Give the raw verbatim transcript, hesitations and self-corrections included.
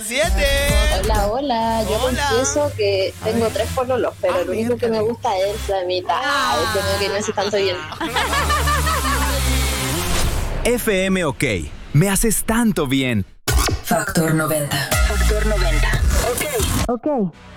siete. Hola, hola. Yo Hola. confieso que tengo tres pololos, pero Ah, el único que me gusta es la mitad. Ah. Como que no hace tanto bien. F M OK. Me haces tanto bien. Factor noventa. Factor noventa. Ok. Ok.